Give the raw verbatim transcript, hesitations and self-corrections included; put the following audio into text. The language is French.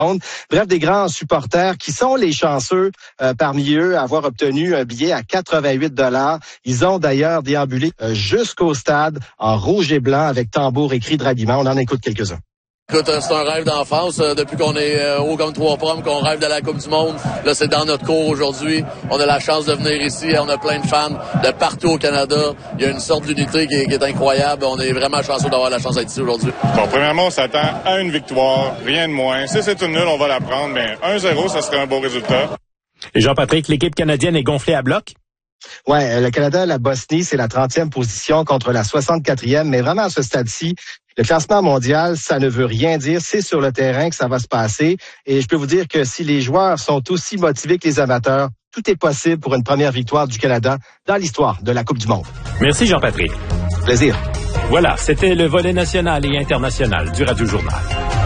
Bref, des grands supporters qui sont les chanceux euh, parmi eux à avoir obtenu un billet à quatre-vingt-huit dollars. Ils ont d'ailleurs déambulé euh, jusqu'au stade en rouge et blanc avec tambour et cris de ralliement. On en écoute quelques-uns. Écoute, c'est un rêve d'enfance. Depuis qu'on est euh, haut comme trois pommes, qu'on rêve de la Coupe du Monde. Là, c'est dans notre cours aujourd'hui. On a la chance de venir ici. On a plein de fans de partout au Canada. Il y a une sorte d'unité qui est, qui est incroyable. On est vraiment chanceux d'avoir la chance d'être ici aujourd'hui. Bon, premièrement, on s'attend à une victoire, rien de moins. Si c'est une nulle, on va la prendre, mais un zéro, ça serait un beau résultat. Et Jean-Patrick, l'équipe canadienne est gonflée à bloc? Ouais, le Canada, la Bosnie, c'est la trentième position contre la soixante-quatrième, mais vraiment à ce stade-ci, le classement mondial, ça ne veut rien dire. C'est sur le terrain que ça va se passer. Et je peux vous dire que si les joueurs sont aussi motivés que les amateurs, tout est possible pour une première victoire du Canada dans l'histoire de la Coupe du Monde. Merci Jean-Patrick. Plaisir. Voilà, c'était le volet national et international du Radio Journal.